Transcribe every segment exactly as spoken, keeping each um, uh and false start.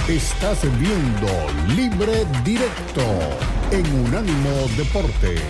Estás viendo Libre Directo en Unánimo Deportes.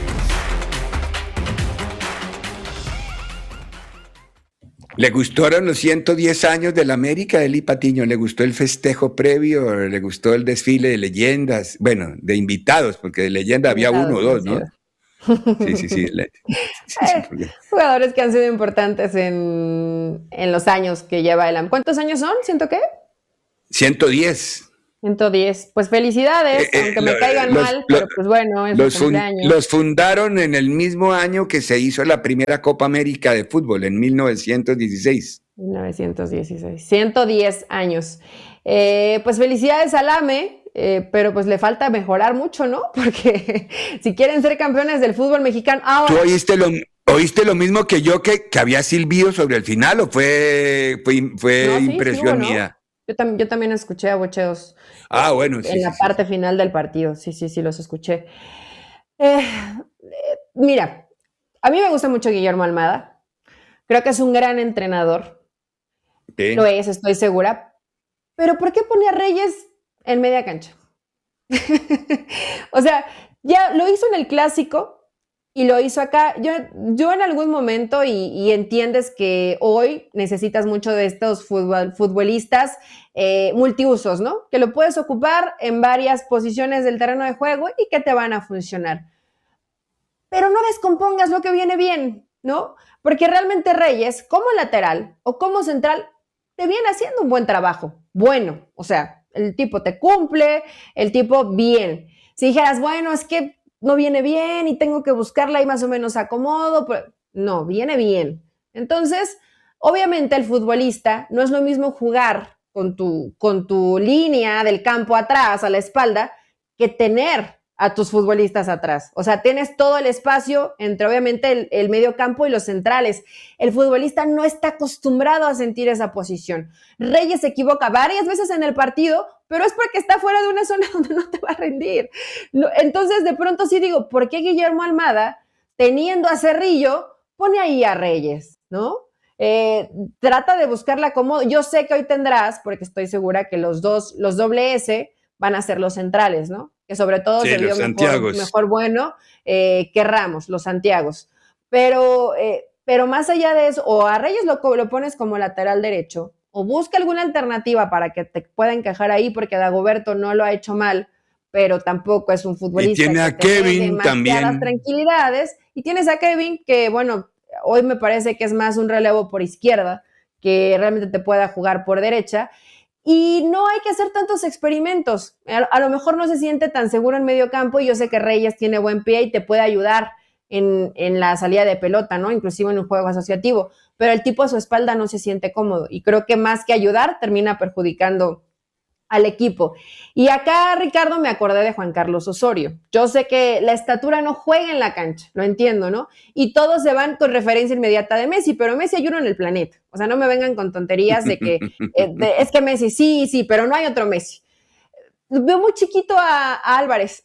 ¿Le gustaron los ciento diez años de la América, Eli Patiño? ¿Le gustó el festejo previo? ¿Le gustó el desfile de leyendas? Bueno, de invitados, porque de leyenda había uno o dos, ¿no? Sí, sí, sí. Le, sí, sí porque... Jugadores que han sido importantes en, en los años que lleva el A M. ¿Cuántos años son? ¿Ciento qué? ciento diez. ciento diez. Pues felicidades, eh, aunque eh, me lo, caigan los, mal, lo, pero pues bueno, es los, su cumpleaños. Fun, los fundaron en el mismo año que se hizo la primera Copa América de fútbol, en mil novecientos dieciséis. mil novecientos dieciséis. ciento diez años. Eh, pues felicidades al A M E. Eh, pero pues le falta mejorar mucho, ¿no? Porque si quieren ser campeones del fútbol mexicano... Ahora, ¿Tú oíste lo, oíste lo mismo que yo, que, que había silbido sobre el final, o fue, fue, fue no, sí, impresión sí, mía? Yo, tam yo también escuché abucheos ah, bueno, en sí, la sí, parte sí. final del partido. Sí, sí, sí, los escuché. Eh, eh, mira, a mí me gusta mucho Guillermo Almada. Creo que es un gran entrenador. Sí. Lo es, estoy segura. Pero ¿por qué pone a Reyes en media cancha? O sea, ya lo hizo en el Clásico y lo hizo acá. Yo, yo en algún momento, y, y entiendes que hoy necesitas mucho de estos futbol, futbolistas eh, multiusos, ¿no? Que lo puedes ocupar en varias posiciones del terreno de juego y que te van a funcionar. Pero no descompongas lo que viene bien, ¿no? Porque realmente Reyes, como lateral o como central, te viene haciendo un buen trabajo. Bueno, o sea, el tipo te cumple, el tipo bien. Si dijeras, bueno, es que no viene bien y tengo que buscarla y más o menos acomodo, pero no, viene bien. Entonces, obviamente el futbolista no es lo mismo jugar con tu, con tu línea del campo atrás, a la espalda, que tener a tus futbolistas atrás. O sea, tienes todo el espacio entre obviamente el, el medio campo y los centrales. El futbolista no está acostumbrado a sentir esa posición. Reyes se equivoca varias veces en el partido, pero es porque está fuera de una zona donde no te va a rendir. Entonces, de pronto sí digo, ¿por qué Guillermo Almada, teniendo a Cerrillo, pone ahí a Reyes, ¿no? Eh, trata de buscarla acomodo. Yo sé que hoy tendrás, porque estoy segura que los dos, los doble S van a ser los centrales, ¿no? Que sobre todo sí, se vio mejor, mejor bueno eh, que Ramos, los Santiagos. Pero, eh, pero más allá de eso, o a Reyes lo, lo pones como lateral derecho, o busca alguna alternativa para que te pueda encajar ahí, porque Dagoberto no lo ha hecho mal, pero tampoco es un futbolista y tiene a que Kevin demasiadas también. tranquilidades. Y tienes a Kevin, que bueno, hoy me parece que es más un relevo por izquierda, que realmente te pueda jugar por derecha. Y no hay que hacer tantos experimentos. A, a lo mejor no se siente tan seguro en medio campo, y yo sé que Reyes tiene buen pie y te puede ayudar en, en la salida de pelota, ¿no? Inclusive en un juego asociativo, pero el tipo a su espalda no se siente cómodo, y creo que más que ayudar termina perjudicando al equipo. Y acá, Ricardo, me acordé de Juan Carlos Osorio. Yo sé que la estatura no juega en la cancha, lo entiendo, ¿no? Y todos se van con referencia inmediata de Messi, pero Messi hay uno en el planeta. O sea, no me vengan con tonterías de que eh, de, es que Messi sí, sí, pero no hay otro Messi. Veo muy chiquito a, a Álvarez.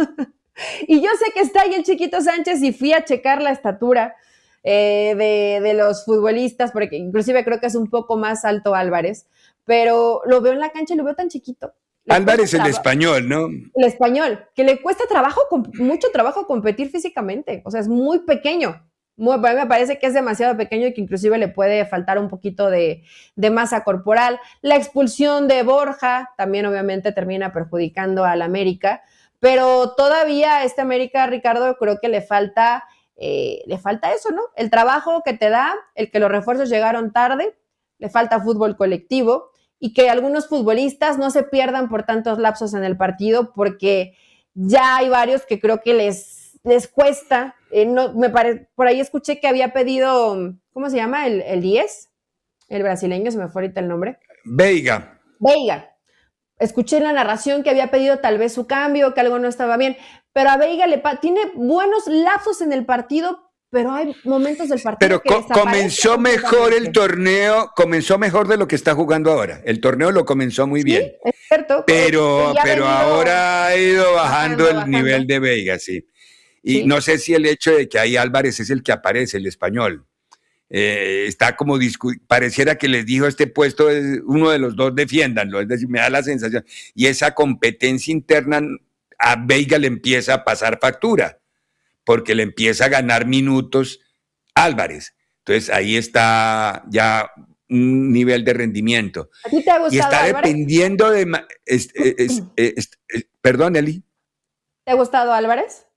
Y yo sé que está ahí el chiquito Sánchez, y fui a checar la estatura eh, de, de los futbolistas, porque inclusive creo que es un poco más alto Álvarez, pero lo veo en la cancha y lo veo tan chiquito. Le Álvarez el español, ¿no? El español, que le cuesta trabajo, mucho trabajo competir físicamente. O sea, es muy pequeño. Muy, me parece que es demasiado pequeño y que inclusive le puede faltar un poquito de, de masa corporal. La expulsión de Borja también obviamente termina perjudicando al América, pero todavía a este América, Ricardo, creo que le falta, eh, le falta eso, ¿no? El trabajo que te da, el que los refuerzos llegaron tarde, le falta fútbol colectivo, y que algunos futbolistas no se pierdan por tantos lapsos en el partido, porque ya hay varios que creo que les, les cuesta. Eh, no, me pare, por ahí escuché que había pedido, ¿cómo se llama? El, el diez, el brasileño, se me fue ahorita el nombre. Veiga. Veiga. Escuché en la narración que había pedido tal vez su cambio, que algo no estaba bien, pero a Veiga le tiene buenos lapsos en el partido, pero hay momentos del partido pero que co comenzó mejor el torneo, comenzó mejor de lo que está jugando ahora. El torneo lo comenzó muy sí, bien. Es cierto. Pero, pero ahora ha ido bajando, bajando el bajando. nivel de Veiga, sí. Y ¿Sí? no sé si el hecho de que ahí Álvarez es el que aparece, el español, Eh, está como discu- pareciera que les dijo este puesto es uno de los dos, defiéndanlo, es decir, me da la sensación, y esa competencia interna a Veiga le empieza a pasar factura, porque le empieza a ganar minutos Álvarez, entonces ahí está ya un nivel de rendimiento. ¿A ti te ha gustado, y está Álvarez? dependiendo de, es, es, es, es, es, perdón, Eli. ¿Te ha gustado Álvarez?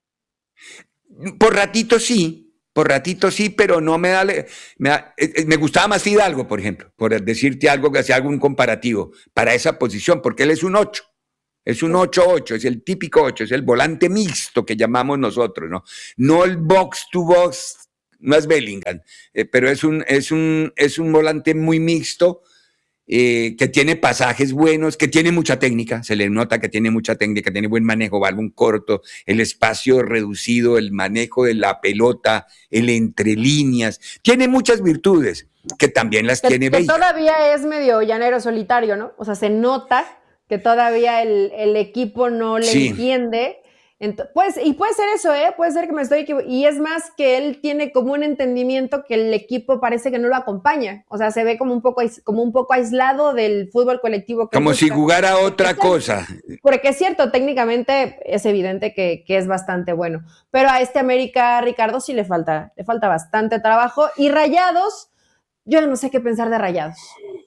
Por ratito sí, por ratito sí, pero no me da, me da, me gustaba más Fidalgo, por ejemplo, por decirte algo, que hacía algún comparativo para esa posición, porque él es un ocho, es un ocho ocho, es el típico ocho, es el volante mixto que llamamos nosotros, ¿no? No el box to box, no es Bellingham, eh, pero es un, es, un, es un volante muy mixto, Eh, que tiene pasajes buenos, que tiene mucha técnica, se le nota que tiene mucha técnica, tiene buen manejo, balón corto, el espacio reducido, el manejo de la pelota, el entre líneas, tiene muchas virtudes, que también las que, tiene que Veiga. Todavía es medio llanero solitario, ¿no? O sea, se nota que todavía el, el equipo no le sí. entiende. Entonces, pues, y puede ser eso, ¿eh? Puede ser que me estoy equivocando. Y es más que él tiene como un entendimiento que el equipo parece que no lo acompaña. O sea, se ve como un poco, como un poco aislado del fútbol colectivo. Que como si jugara otra porque cosa. Es, porque es cierto, técnicamente es evidente que, que es bastante bueno. Pero a este América, Ricardo, sí le falta, le falta bastante trabajo. Y Rayados, yo no sé qué pensar de Rayados.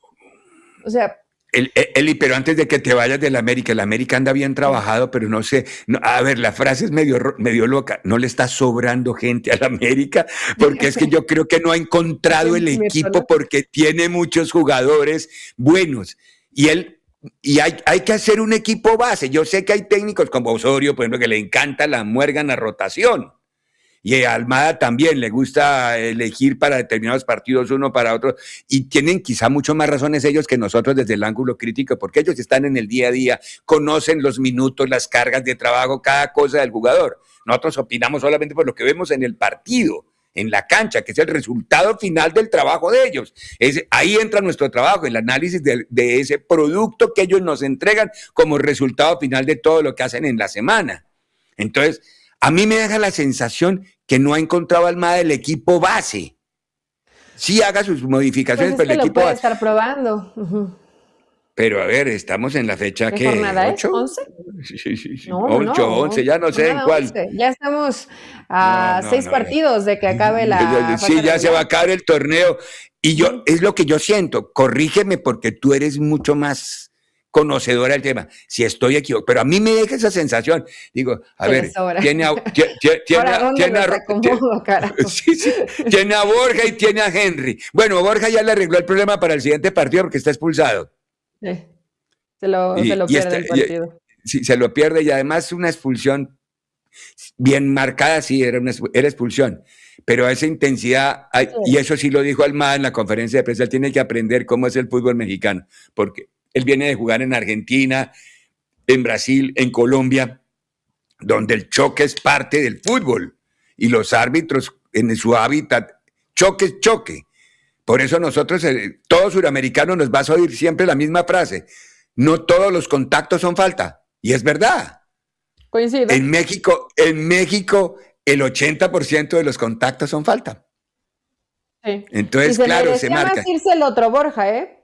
O sea... El, Eli, pero antes de que te vayas del América, el América anda bien trabajado, pero no sé, no, a ver, la frase es medio, medio loca, no le está sobrando gente al América, porque es que yo creo que no ha encontrado el equipo porque tiene muchos jugadores buenos, y él, y hay, hay que hacer un equipo base. Yo sé que hay técnicos como Osorio, por ejemplo, que le encanta la muérgana rotación, y a Almada también le gusta elegir para determinados partidos uno para otro, y tienen quizá mucho más razones ellos que nosotros desde el ángulo crítico, porque ellos están en el día a día, conocen los minutos, las cargas de trabajo, cada cosa del jugador. Nosotros opinamos solamente por lo que vemos en el partido, en la cancha, que es el resultado final del trabajo de ellos. Es, ahí entra nuestro trabajo, el análisis de, de ese producto que ellos nos entregan como resultado final de todo lo que hacen en la semana. Entonces, a mí me deja la sensación que no ha encontrado Almada el equipo base. Sí haga sus modificaciones, pues es pero que el lo equipo puede base. estar probando. Uh-huh. Pero a ver, estamos en la fecha que ¿ocho? ¿once? Sí, sí, sí. No, ocho, no, once, ya no sé en cuál. once. Ya estamos a no, no, seis no, partidos de que acabe la Sí, ya se va a acabar el torneo. Y yo, uh-huh. es lo que yo siento. Corrígeme porque tú eres mucho más conocedora del tema, si estoy equivocado, pero a mí me deja esa sensación, digo, a ver, tiene a, tiene, tiene, a, tiene, a, acomodo, tiene, sí, sí, tiene a Borja y tiene a Henry. Bueno, Borja ya le arregló el problema para el siguiente partido porque está expulsado. Sí. Se lo, y, se lo pierde está, el partido. Y, sí, se lo pierde, y además una expulsión bien marcada, sí, era, una, era expulsión, pero a esa intensidad, hay, sí. y eso sí lo dijo Almada en la conferencia de prensa, él tiene que aprender cómo es el fútbol mexicano, porque él viene de jugar en Argentina, en Brasil, en Colombia, donde el choque es parte del fútbol y los árbitros en su hábitat, choque es choque. Por eso nosotros, todo suramericano nos vas a oír siempre la misma frase, no todos los contactos son falta, y es verdad. Coincido. En México, en México el ochenta por ciento de los contactos son falta. Sí. Entonces, se claro, se marca. Más irse el otro Borja, ¿eh?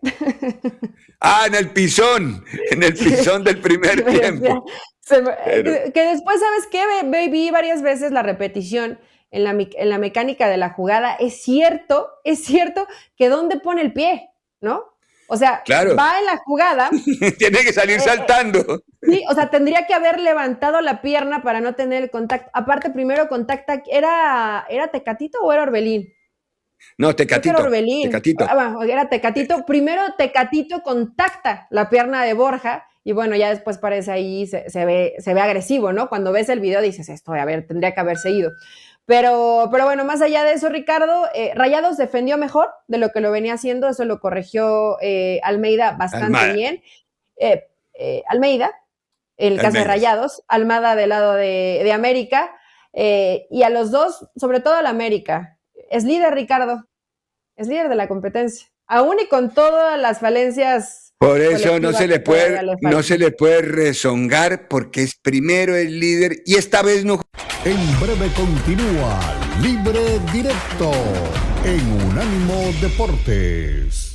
Ah, en el pisón, en el pisón del primer tiempo. Se, Pero... Que después, ¿sabes qué? Vi varias veces la repetición en la, en la mecánica de la jugada. Es cierto, es cierto que dónde pone el pie, ¿no? O sea, claro. va en la jugada. Tiene que salir eh, saltando. Sí, o sea, tendría que haber levantado la pierna para no tener el contacto. Aparte, primero contacta, ¿era, ¿era Tecatito o era Orbelín? No, Tecatito. Era Orbelín. Tecatito. Ah, bueno, era Tecatito. Primero Tecatito contacta la pierna de Borja y bueno, ya después parece ahí, se, se, ve, se ve agresivo, ¿no? Cuando ves el video dices, esto, a ver, tendría que haberse ido. Pero, pero bueno, más allá de eso, Ricardo, eh, Rayados defendió mejor de lo que lo venía haciendo, eso lo corrigió eh, Almeida bastante Almada. bien. Eh, eh, Almeida, en el caso Almeida. de Rayados, Almada del lado de, de América, eh, y a los dos, sobre todo al América. Es líder, Ricardo, es líder de la competencia, aún y con todas las falencias. Por eso no se le puede, le no se le puede rezongar porque es primero el líder y esta vez no. En breve continúa Libre Directo en Unánimo Deportes.